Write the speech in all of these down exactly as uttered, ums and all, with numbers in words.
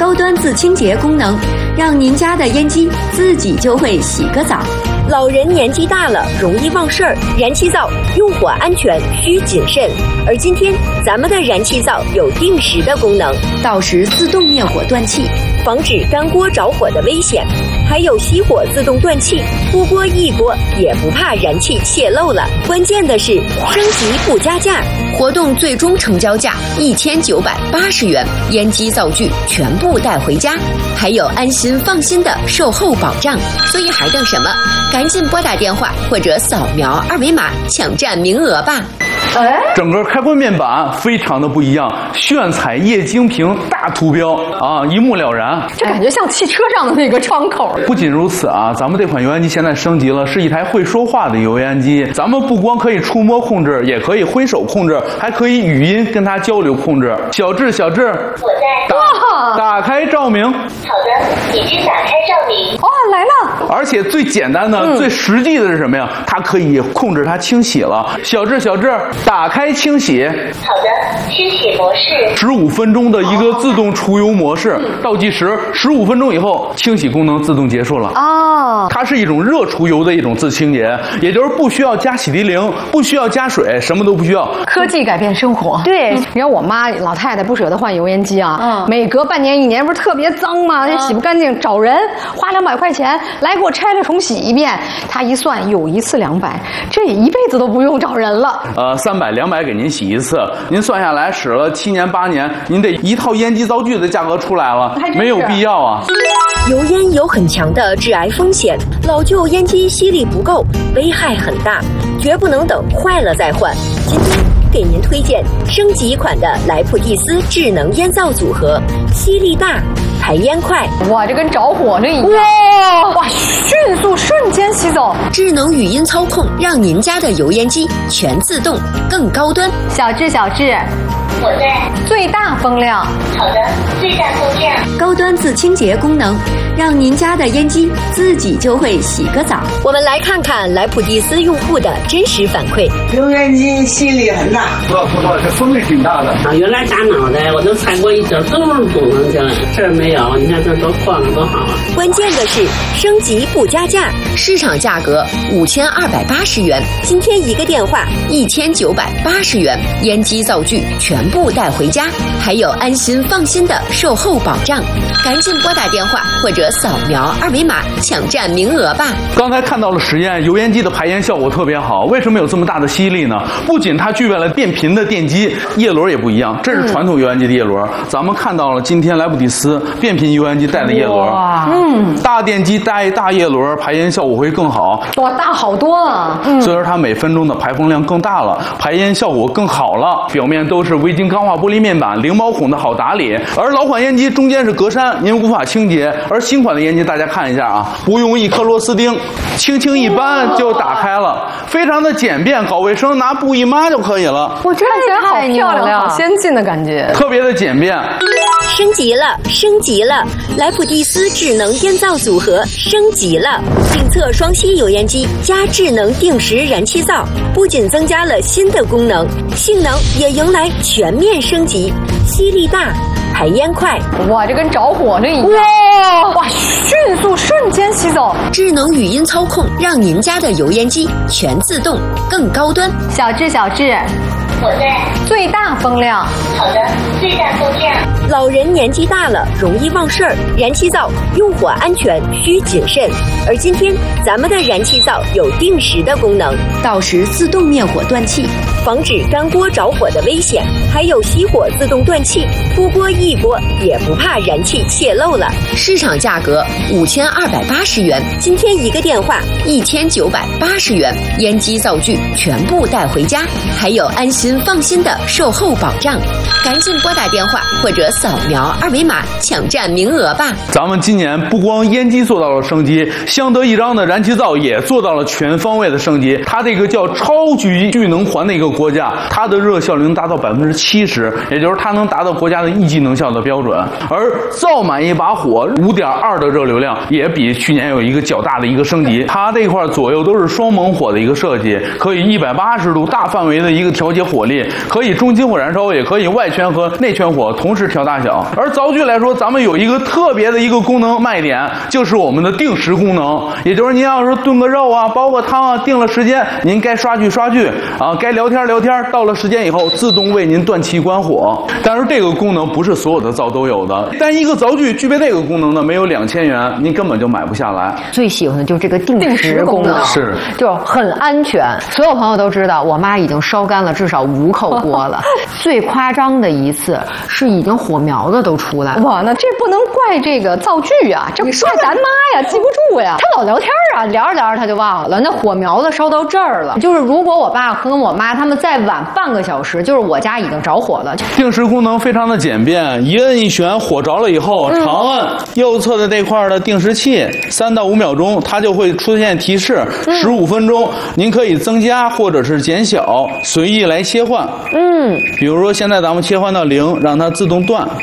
高端自清洁功能，让您家的烟机自己就会洗个澡。 老人年纪大了，容易忘事儿，燃气灶用火安全需谨慎。而今天咱们的燃气灶有定时的功能， 到时自动灭火断气， 防止干锅着火的危险，还有熄火自动断气，出锅一锅也不怕燃气泄漏了。关键的是升级不加价， 活动最终成交价一千九百八十元，烟机灶具全部带回家，还有安心放心的售后保障。所以还等什么？赶紧拨打电话或者扫描二维码抢占名额吧！ 整个开关面板非常的不一样，炫彩液晶屏大图标啊，一目了然。 这感觉像汽车上的那个窗口。 不仅如此啊，咱们这款油烟机现在升级了，是一台会说话的油烟机。咱们不光可以触摸控制，也可以挥手控制，还可以语音跟它交流控制。小智，小智， 我在。 打打开照明。好的，已经打开照明。 哦，来了。 而且最简单的、嗯、最实际的是什么呀？它可以控制它清洗了。小智，小智，打开清洗。 好的，清洗模式。 十五分钟的一个自动除油模式，嗯、倒计时十五分钟以后，清洗功能自动结束了。 哦， 它是一种热除油的一种自清洁，也就是不需要加洗涤灵，不需要加水，什么都不需要。 科技改变生活。 对， 你看我妈老太太不舍得换油烟机啊， 嗯， 每隔半年一年不是特别脏吗？嗯、洗不干净，找人花两百块钱来给我拆了重洗一遍。她一算，有一次两百，这一辈子都不用找人了。 呃，三百两百给您洗一次，您算下来使了七年八年，您得一套烟机灶具的价格出来了，没有必要啊。 油烟有很强的致癌风险，老旧烟机吸力不够，危害很大，绝不能等坏了再换。今天给您推荐升级款的莱普蒂斯智能烟灶组合，吸力大，排烟快。 哇，这跟着火这一样！哇哇，迅速瞬间吸走。 智能语音操控，让您家的油烟机全自动，更高端。 小智，小智。 我在。 最大风量。 好的，最大风量。 高端自清洁功能，让您家的烟机自己就会洗个澡。 我们来看看莱普蒂斯用户的真实反馈。 油烟机吸力很大， 不不不，这风力挺大的。 啊，原来扎脑袋我都踩过一脚都是功能性，这儿没有，你看这多晃多好啊！ 关键的是升级不加价， 市场价格五千二百八十元， 今天一个电话一千九百八十元，烟机灶具全部带回家，还有安心放心的售后保障。赶紧拨打电话或者扫描二维码抢占名额吧！ 刚才看到了实验，油烟机的排烟效果特别好。为什么有这么大的吸力呢？不仅它具备了变频的电机，叶轮也不一样，这是传统油烟机的叶轮。嗯、咱们看到了今天莱普蒂斯变频油烟机带的叶轮，嗯，大电机带大叶轮，排烟效果会更好。 哇，大好多啊！ 嗯、所以说它每分钟的排风量更大了，排烟效果更好了。表面都是微晶钢化玻璃面板，零毛孔的好打理。而老款烟机中间是格栅，您无法清洁。而新款的烟机大家看一下啊，不用一颗螺丝钉，轻轻一扳就打开了，非常的简便，搞卫生拿布一抹就可以了。 我这看起来好漂亮，好先进的感觉， 特别的简便。 升级了，升级了！莱普蒂斯智能烟灶组合升级了，定侧双吸油烟机加智能定时燃气灶，不仅增加了新的功能，性能也迎来全面升级，吸力大，排烟快。 哇，这跟着火这一样！哇哇，迅速瞬间吸走。 智能语音操控，让您家的油烟机全自动，更高端。 小智，小智。 我在。 最大风量。 好的，最大风量。 老人年纪大了，容易忘事儿，燃气灶用火安全需谨慎。而今天咱们的燃气灶有定时的功能， 到时自动灭火断气， 防止干锅着火的危险，还有熄火自动断气，出锅一锅也不怕燃气泄漏了。 市场价格五千二百八十元， 今天一个电话一千九百八十元，烟机灶具全部带回家，还有安心放心的售后保障。赶紧拨打电话或者扫描二维码抢占名额吧！ 咱们今年不光烟机做到了升级，相得益彰的燃气灶也做到了全方位的升级。它这个叫超级聚能环的一个国家，它的热效率能达到百分之七十，也就是它能达到国家的一级能效的标准。而造满一把火五点二的热流量，也比去年有一个较大的一个升级。它这块左右都是双猛火的一个设计，可以一百八十度大范围的一个调节火力，可以中心火燃烧，也可以外圈和内圈火同时调大小。而灶具来说，咱们有一个特别的一个功能卖点，就是我们的定时功能，也就是您要是炖个肉啊、煲个汤啊，定了时间，您该刷剧刷剧啊，该聊天聊天，到了时间以后自动为您断气关火。但是这个功能不是所有的灶都有的，但一个灶具具备这个功能呢，没有两千元，您根本就买不下来。 最喜欢的就是这个定时功能， 是就很安全。所有朋友都知道，我妈已经烧干了至少五口锅了。最夸张的一次是已经火苗子都出来了。 哇，那这不能怪这个灶具啊，这怪咱妈呀，记不住呀。 她老聊天啊，聊着聊着她就忘了，那火苗子烧到这儿了。就是如果我爸和我妈他们再晚半个小时，就是我家已经着火了。 定时功能非常的简便，一摁一旋，火着了以后， 嗯、 长按右侧的这块的定时器，三到五秒钟，它就会出现提示，十五分钟，您可以增加或者是减小，随意来切换。嗯，比如说现在咱们切换到零，让它自动断。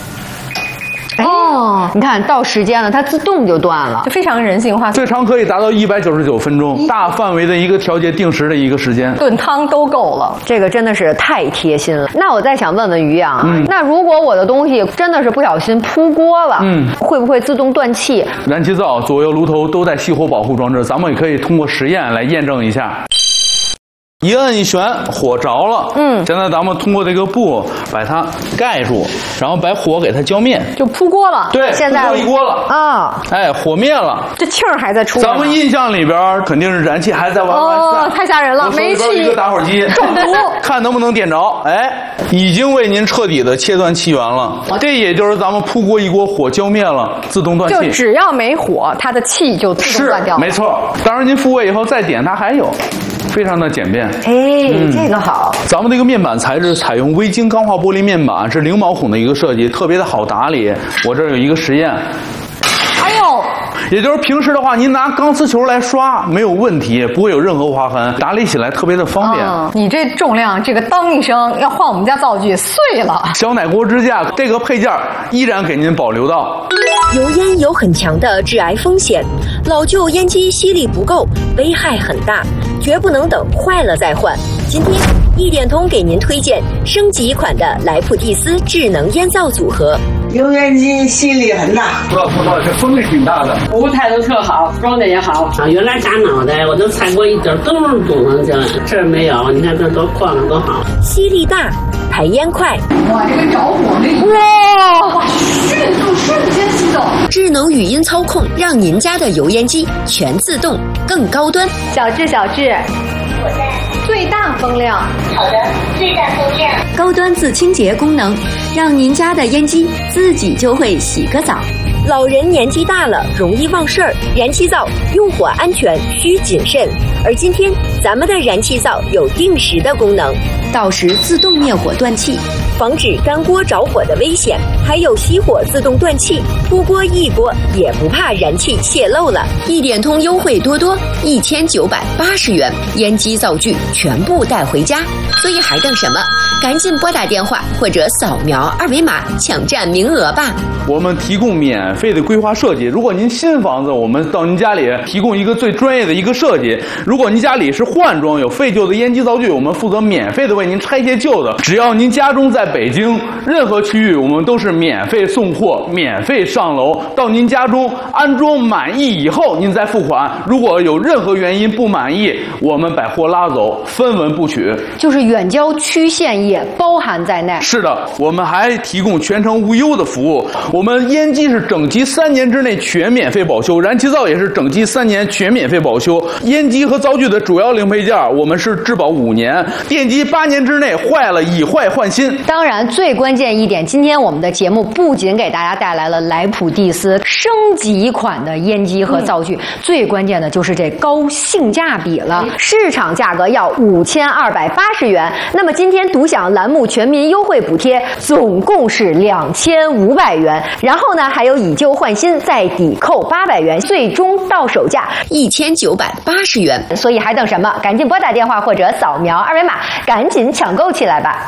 哦，你看到时间了，它自动就断了， 就非常人性化。 最长可以达到一百九十九分钟，大范围的一个调节定时的一个时间， 炖汤都够了。 这个真的是太贴心了。那我再想问问于洋，嗯、那如果我的东西真的是不小心扑锅了，嗯，会不会自动断气？ 燃气灶左右炉头都带熄火保护装置，咱们也可以通过实验来验证一下。一摁一旋，火着了。嗯，现在咱们通过这个布把它盖住，然后把火给它浇灭， 就扑锅了。 对， 现在扑锅一锅了啊！ 哎，火灭了， 这气儿还在出。 咱们印象里边肯定是燃气还在往外散， 哦，太吓人了！煤气一个打火机中毒， 看能不能点着。哎，已经为您彻底的切断气源了。这也就是咱们扑锅一锅，火浇灭了，自动断气。 就只要没火，它的气就自动断掉了。 没错，当然您复位以后再点，它还有。非常的简便， 哎、嗯，这个好。 咱们这个面板材质采用微晶钢化玻璃面板，是零毛孔的一个设计，特别的好打理。我这儿有一个实验， 哎呦， 也就是平时的话，您拿钢丝球来刷没有问题，不会有任何划痕，打理起来特别的方便。 嗯、你这重量，这个当一声要换我们家灶具碎了。 小奶锅支架这个配件依然给您保留到。 油烟有很强的致癌风险，老旧烟机吸力不够，危害很大，绝不能等坏了再换。今天一点通给您推荐升级款的莱普蒂斯智能烟灶组合。 油烟机吸力很大， 不知道不知道，这风力挺大的， 服务态度特好，装的也好。啊，原来扎脑袋我都踩过一点都是总能行，这儿没有，你看这多晃的多好， 吸力大，排烟快。 哇，这个着火力，哇，迅速瞬间启动。 智能语音操控，让您家的油烟机全自动，更高端。 小智，小智， 我在。 最大风量。 好的，最大风量。 高端自清洁功能，让您家的烟机自己就会洗个澡。 老人年纪大了，容易忘事儿，燃气灶用火安全需谨慎。而今天咱们的燃气灶有定时的功能， 到时自动灭火断气， 防止干锅着火的危险，还有熄火自动断气，扑锅一锅也不怕燃气泄漏了。 一点通优惠多多，一千九百八十元，烟机灶具全部带回家。所以还等什么？赶紧拨打电话或者扫描二维码抢占名额吧。 我们提供免费的规划设计，如果您新房子，我们到您家里提供一个最专业的一个设计；如果您家里是换装有废旧的烟机灶具，我们负责免费的为您拆卸旧的。只要您家中在北京任何区域，我们都是免费送货、免费上楼到您家中安装满意以后，您再付款。如果有任何原因不满意，我们把货拉走，分文不取。 就是远郊区县也包含在内。 是的，我们还提供全程无忧的服务。我们烟机是整机三年之内全免费保修，燃气灶也是整机三年全免费保修。烟机和灶具的主要零配件，我们是质保五年，电机八年之内坏了以坏换新。 当然，最关键一点，今天我们的节目不仅给大家带来了莱普蒂斯升级款的烟机和灶具，嗯、最关键的就是这高性价比了。市场价格要五千二百八十元，那么今天独享栏目全民优惠补贴，总共是两千五百元。然后呢，还有以以旧换新，再抵扣八百元，最终到手价一千九百八十元。 所以还等什么？赶紧拨打电话或者扫描二维码，赶紧抢购起来吧！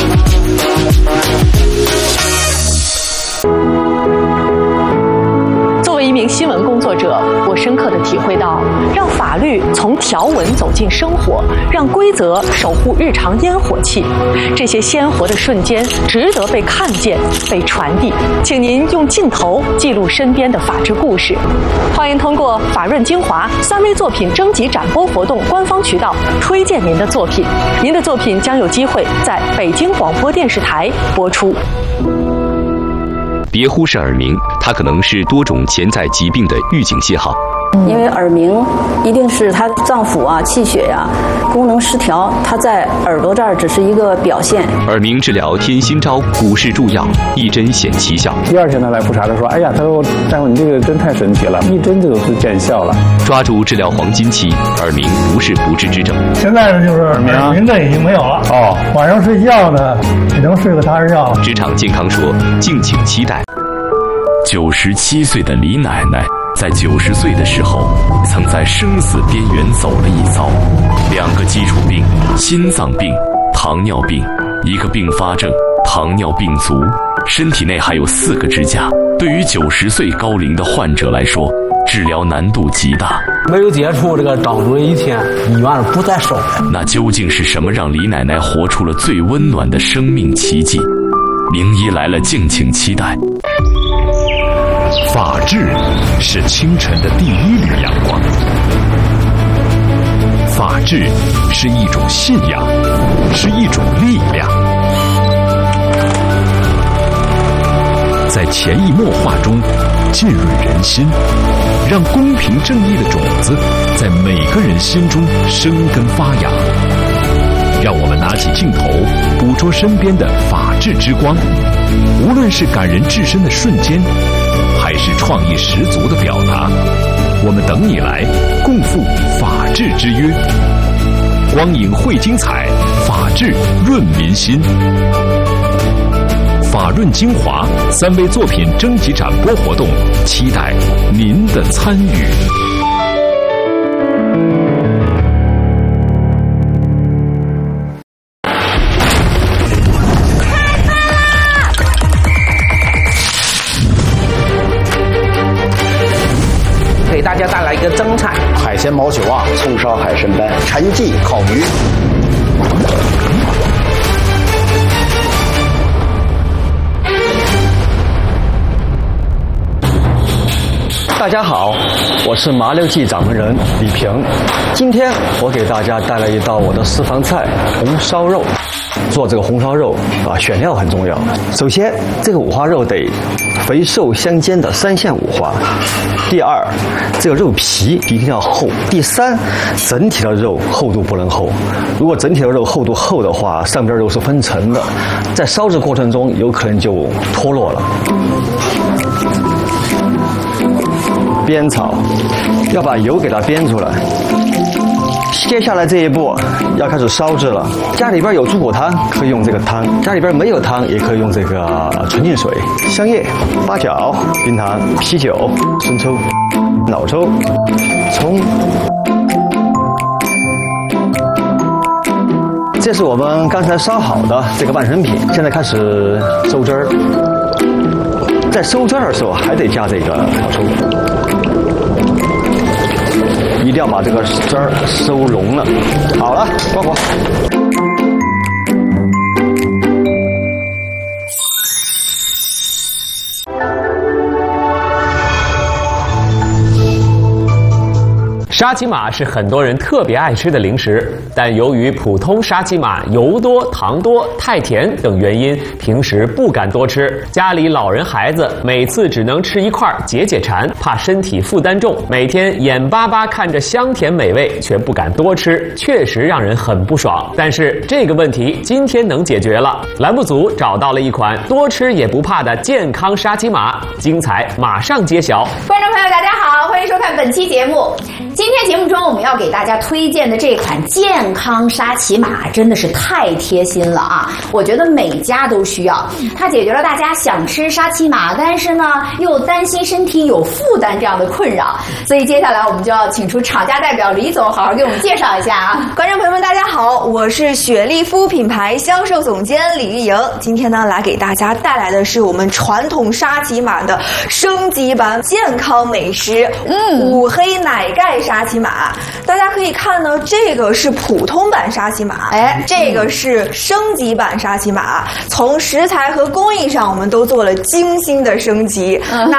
作为一名新闻工作者，我深刻地体会到，让法律从条文走进生活，让规则守护日常烟火气，这些鲜活的瞬间值得被看见、被传递。请您用镜头记录身边的法治故事。欢迎通过法润精华三微作品征集展播活动官方渠道推荐您的作品，您的作品将有机会在北京广播电视台播出。 别忽视耳鸣，它可能是多种潜在疾病的预警信号。 因为耳鸣一定是它脏腑啊、气血呀、啊、功能失调，它在耳朵这儿只是一个表现。 耳鸣治疗添新招，古式助药，一针显奇效。 第二天他来复查，他说：“哎呀，他说大夫你这个针太神奇了，一针就是见效了。” 抓住治疗黄金期，耳鸣不是不治之症。 现在呢，就是耳鸣症已经没有了哦，晚上睡觉呢也能睡个踏实觉。 职场健康说，敬请期待。九十七岁的李奶奶。在九十岁的时候，曾在生死边缘走了一遭，两个基础病，心脏病、糖尿病，一个并发症，糖尿病足，身体内还有四个支架。对于九十岁高龄的患者来说，治疗难度极大。 没有接触这个张主任以前，医院不再收。 那究竟是什么让李奶奶活出了最温暖的生命奇迹？名医来了，敬请期待。 法治是清晨的第一缕阳光，法治是一种信仰，是一种力量，在潜移默化中浸润人心，让公平正义的种子在每个人心中生根发芽。让我们拿起镜头，捕捉身边的法治之光，无论是感人至深的瞬间，还是创意十足的表达，我们等你来共赴法治之约。光影绘精彩，法治润民心。法润精华三微作品征集展播活动，期待您的参与。 给大家带来一个蒸菜， 海鲜毛球啊， 葱烧海参班， 陈记烤鱼。 大家好，我是麻六记掌门人李平。今天我给大家带来一道我的私房菜——红烧肉。做这个红烧肉啊，选料很重要。首先，这个五花肉得肥瘦相间的三线五花。第二，这个肉皮一定要厚。第三，整体的肉厚度不能厚。如果整体的肉厚度厚的话，上边肉是分层的，在烧制过程中有可能就脱落了。煸炒，要把油给它煸出来。接下来这一步要开始烧制了。家里边有猪骨汤，可以用这个汤；家里边没有汤，也可以用这个纯净水。香叶、八角、冰糖、啤酒、生抽、老抽、葱。这是我们刚才烧好的这个半成品，现在开始收汁儿。在收汁儿的时候，还得加这个老抽。一定要把这个汁儿收浓了。好了，关火。 沙琪玛是很多人特别爱吃的零食，但由于普通沙琪玛油多、糖多、太甜等原因，平时不敢多吃。家里老人孩子每次只能吃一块解解馋，怕身体负担重，每天眼巴巴看着香甜美味，却不敢多吃，确实让人很不爽。但是这个问题今天能解决了，栏目组找到了一款多吃也不怕的健康沙琪玛，精彩马上揭晓。 观众朋友，大家好，欢欢迎收看本期节目。今天节目中我们要给大家推荐的这款健康沙琪玛真的是太贴心了啊！我觉得每家都需要，它解决了大家想吃沙琪玛，但是呢又担心身体有负担这样的困扰。所以接下来我们就要请出厂家代表李总，好好给我们介绍一下啊！ 观众朋友们，大家好，我是雪丽肤品牌销售总监李玉莹。今天呢，来给大家带来的是我们传统沙琪玛的升级版健康美食，嗯，五黑奶盖沙琪玛。大家可以看呢，这个是普通版沙琪玛，哎，这个是升级版沙琪玛。从食材和工艺上，我们都做了精心的升级。嗯、那